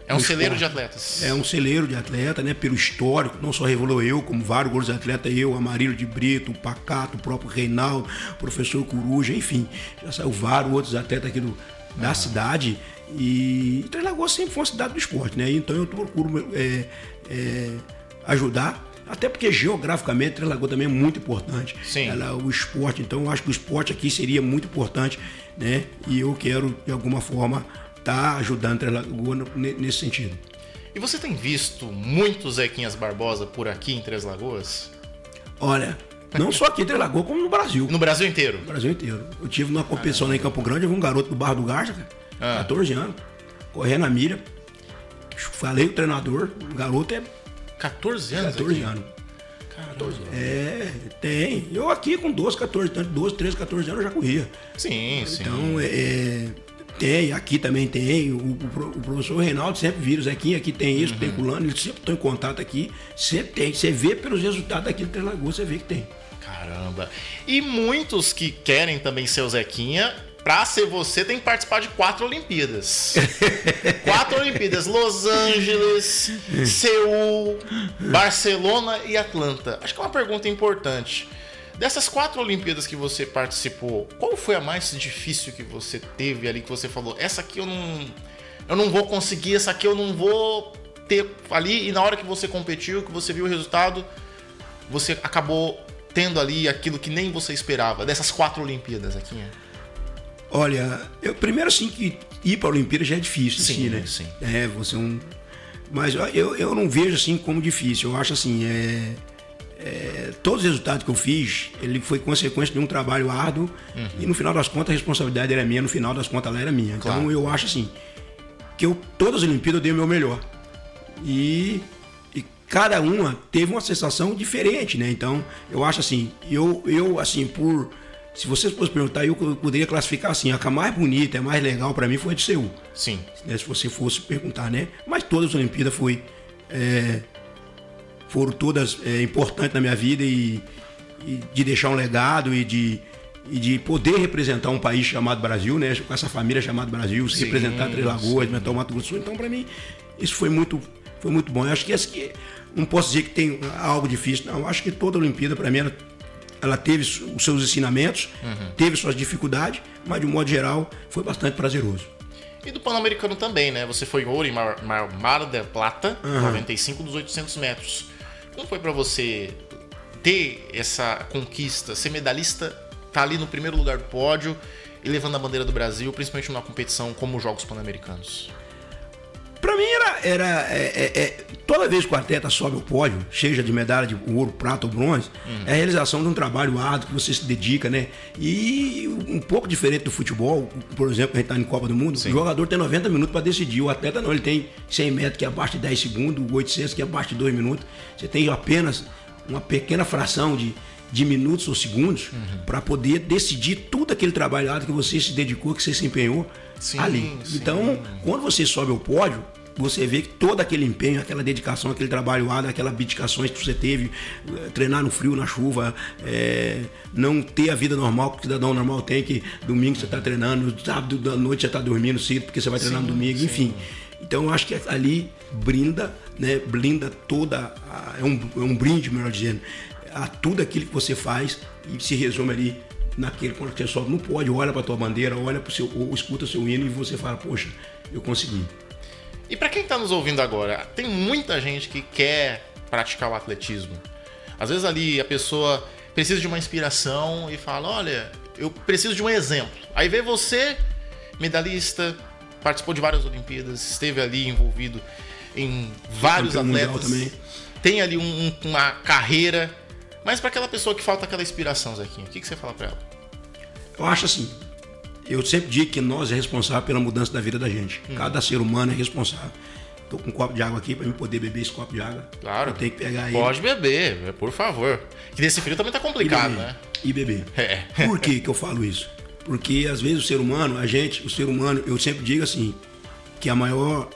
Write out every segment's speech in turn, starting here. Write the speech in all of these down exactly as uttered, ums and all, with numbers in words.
É um celeiro de atletas. É um celeiro de atleta, né? Pelo histórico, não só revelou eu, como vários outros atletas, eu, Amarílio de Brito, o Pacato, o próprio Reinaldo, o professor Coruja, enfim, já saiu vários outros atletas aqui do, da ah. cidade. E Três Lagoas sempre foi uma cidade do esporte, né? Então eu procuro é, é, ajudar, até porque geograficamente Três Lagoas também é muito importante. Sim. Ela, o esporte, então eu acho que o esporte aqui seria muito importante, né? E eu quero, de alguma forma, estar tá ajudando Três Lagoas nesse sentido. E você tem visto muitos Zequinhas Barbosa por aqui em Três Lagoas? Olha, não só aqui em Três Lagoas, como no Brasil. No Brasil inteiro? No Brasil inteiro. Eu tive numa competição ah, lá em Campo Grande, eu vi um garoto do Barra do Garça, cara, ah. catorze anos, correndo na milha. Falei com o treinador, o garoto é... catorze anos? catorze anos. catorze anos. É, tem. Eu aqui com doze, catorze, doze, treze, catorze anos eu já corria. Sim, sim. Então, é, tem, aqui também tem. O, o, o professor Reinaldo sempre vira, o Zequinha aqui tem isso, uhum. tem fulano, eles sempre estão em contato aqui, sempre tem. Você vê pelos resultados aqui do Três Lagoas, você vê que tem. Caramba. E muitos que querem também ser o Zequinha, pra ser você, tem que participar de quatro Olimpíadas. Quatro Olimpíadas. Los Angeles, Seul, Barcelona e Atlanta. Acho que é uma pergunta importante. Dessas quatro Olimpíadas que você participou, qual foi a mais difícil que você teve ali, que você falou, essa aqui eu não, eu não vou conseguir, essa aqui eu não vou ter ali, e na hora que você competiu, que você viu o resultado, você acabou tendo ali aquilo que nem você esperava, dessas quatro Olimpíadas aqui, né? Olha, eu, primeiro assim que ir para a Olimpíada já é difícil, sim, assim, né? Sim. É, você um... Mas eu, eu não vejo assim como difícil. Eu acho assim, é, é, todos os resultados que eu fiz, ele foi consequência de um trabalho árduo uhum. e no final das contas a responsabilidade era minha, no final das contas ela era minha. Claro. Então eu acho assim, que eu, todas as Olimpíadas eu dei o meu melhor. E, e cada uma teve uma sensação diferente, né? Então eu acho assim, eu, eu assim, por... Se você fosse perguntar, eu poderia classificar assim, a que a mais bonita, a mais legal para mim foi a de Seul. Sim. Né, se você fosse perguntar, né? Mas todas as Olimpíadas foi, é, foram todas é, importantes na minha vida e, e de deixar um legado e de, e de poder representar um país chamado Brasil, né? Com essa família chamada Brasil, se representar Três Lagoas, Metal Mato Grosso do Sul. Então, para mim, isso foi muito, foi muito bom. Eu acho que, essa que não posso dizer que tem algo difícil, não. Eu acho que toda Olimpíada, para mim, ela, ela teve os seus ensinamentos, uhum. teve suas dificuldades, mas de um modo geral foi bastante prazeroso. E do Pan-Americano também, né? Você foi ouro em Mar, Mar, Mar del Plata, uhum. noventa e cinco dos oitocentos metros. Como foi para você ter essa conquista, ser medalhista, tá ali no primeiro lugar do pódio e levando a bandeira do Brasil, principalmente numa competição como os Jogos Pan-Americanos? Para mim era, era é, é, é, toda vez que o atleta sobe ao pódio, seja de medalha de ouro, prata ou bronze, uhum. é a realização de um trabalho árduo que você se dedica, né? E um pouco diferente do futebol, por exemplo, a gente está em Copa do Mundo, Sim. o jogador tem noventa minutos para decidir, o atleta não, ele tem cem metros que é abaixo de dez segundos, oitocentos que é abaixo de dois minutos, você tem apenas uma pequena fração de, de minutos ou segundos uhum. para poder decidir tudo aquele trabalho árduo que você se dedicou, que você se empenhou. Sim, ali. Sim. Então, quando você sobe ao pódio, você vê que todo aquele empenho, aquela dedicação, aquele trabalho árduo, aquelas abdicações que você teve, treinar no frio, na chuva, é, não ter a vida normal que o cidadão normal tem, que domingo você está treinando, sábado da noite você está dormindo cedo porque você vai treinar sim, no domingo, sim. enfim. Então, eu acho que ali brinda, né, blinda toda, a, é, um, é um brinde, melhor dizendo, a tudo aquilo que você faz e se resume ali naquele, quando você sobe no pódio, olha para a tua bandeira, olha para o seu, ou escuta o seu hino e você fala, poxa, eu consegui. E para quem está nos ouvindo agora, tem muita gente que quer praticar o atletismo. Às vezes ali a pessoa precisa de uma inspiração e fala, olha, eu preciso de um exemplo. Aí vê você, medalhista, participou de várias Olimpíadas, esteve ali envolvido em vários atletas, também. Tem ali um, uma carreira, mas para aquela pessoa que falta aquela inspiração, Zequinha, o que, que você fala para ela? Eu acho assim, eu sempre digo que nós é responsável pela mudança da vida da gente. Hum. Cada ser humano é responsável. Tô com um copo de água aqui para eu poder beber esse copo de água. Claro. Eu tenho que pegar ele. Pode beber, por favor. Que nesse frio também tá complicado, e beber, né? E beber. É. Por que que eu falo isso? Porque às vezes o ser humano, a gente, o ser humano, eu sempre digo assim, que a maior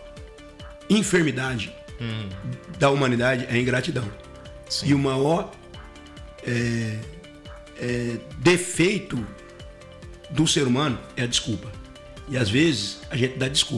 enfermidade hum. da humanidade é a ingratidão. Sim. E o maior é, é, defeito do ser humano é a desculpa. E às vezes a gente dá desculpa.